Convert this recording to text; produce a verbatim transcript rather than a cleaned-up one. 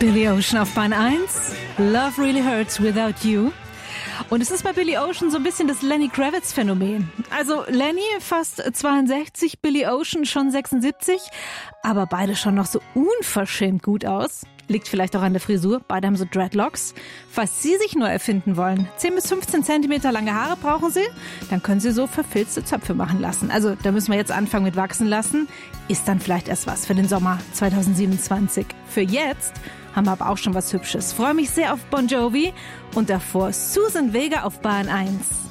Billy Ocean auf Bahn eins. Love really hurts without you. Und es ist bei Billy Ocean so ein bisschen das Lenny Kravitz-Phänomen. Also Lenny fast zweiundsechzig, Billy Ocean schon sechsundsiebzig, aber beide schon noch so unverschämt gut aus. Liegt vielleicht auch an der Frisur, beide haben so Dreadlocks. Falls Sie sich neu erfinden wollen, zehn bis fünfzehn Zentimeter lange Haare brauchen Sie, dann können Sie so verfilzte Zöpfe machen lassen. Also da müssen wir jetzt anfangen mit wachsen lassen. Ist dann vielleicht erst was für den Sommer zweitausendsiebenundzwanzig. Für jetzt haben wir aber auch schon was Hübsches. Freue mich sehr auf Bon Jovi und davor Susan Vega auf Bahn eins.